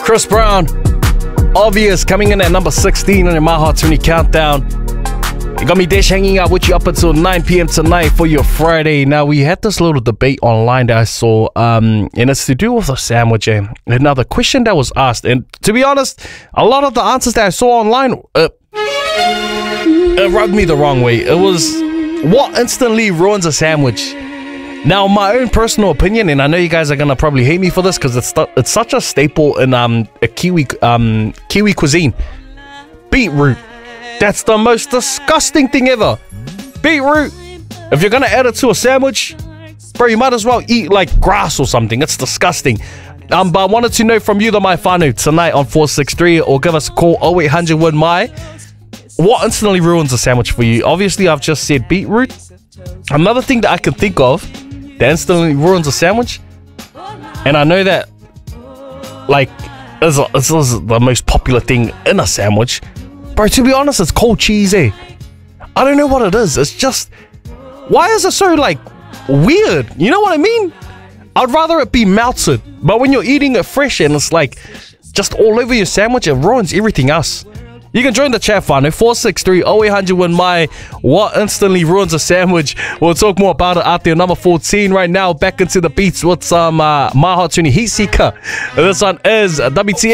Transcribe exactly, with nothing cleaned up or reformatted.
Chris Brown, Obvious, coming in at number sixteen on your My Hot twenty Countdown. You got me Dash hanging out with you up until nine p.m. tonight for your Friday. Now, we had this little debate online that I saw, um, and it's to do with a sandwich. Eh? And now, the question that was asked, and to be honest, a lot of the answers that I saw online, uh, it rubbed me the wrong way. It was, what instantly ruins a sandwich? Now, my own personal opinion, and I know you guys are gonna probably hate me for this because it's it's such a staple in um a Kiwi um Kiwi cuisine. Beetroot. That's the most disgusting thing ever. Beetroot. If you're gonna add it to a sandwich, bro, you might as well eat like grass or something. It's disgusting. Um, but I wanted to know from you, the My Whānau, tonight on four six three, or give us a call oh eight hundred win my. What instantly ruins a sandwich for you? Obviously, I've just said beetroot. Another thing that I can think of that instantly ruins a sandwich, and I know that, like, this is, this is the most popular thing in a sandwich. Bro, to be honest, it's cold cheese, eh? I don't know what it is. It's just, why is it so, like, weird? You know what I mean? I'd rather it be melted, but when you're eating it fresh and it's, like, just all over your sandwich, it ruins everything else. You can join the chat, Whānau, four six three oh eight hundred win my. What instantly ruins a sandwich? We'll talk more about it out there. Number fourteen right now, back into the beats with some uh, My Hot twenty Heat Seeker. This one is W T F.